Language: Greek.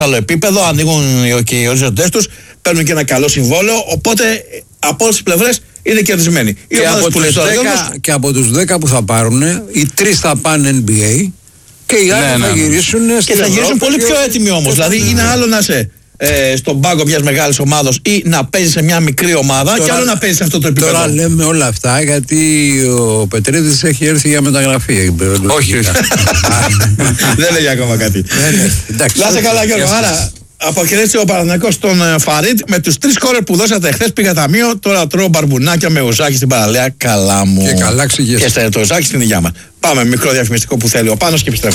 άλλο επίπεδο, ανοίγουν και οι οριζοντές τους, παίρνουν και ένα καλό συμβόλαιο. Οπότε από όλες τις πλευρές είναι κερδισμένοι. Και από τους 10 που θα πάρουν, οι 3 θα πάνε NBA και οι άλλοι θα γυρίσουν και θα γυρίσουν πολύ πιο έτοιμοι όμως. Δηλαδή είναι άλλο να είσαι στον πάγκο μιας μεγάλης ομάδος ή να παίζεις σε μια μικρή ομάδα και άλλο να παίζεις σε αυτό το επίπεδο. Τώρα λέμε όλα αυτά γιατί ο Πετρίδης έχει έρθει για μεταγραφή. Όχι. Δεν λέγει ακόμα κάτι. Να είσαι καλά, Γιώργο. Άρα αποχαιρέτησε ο Παναθηναϊκός στον Φαρίτ με τους 3 σκόρερ που δώσατε χθες. Πήγα ταμείο, τώρα τρώω μπαρμπουνάκια με ουζάκι στην παραλία. Καλά μου. Και καλά ξηγέσαι. Και το ουζάκι στην υγειά μας. Πάμε μικρό διαφημιστικό που θέλει ο Πάνος και επιστρέφουμε.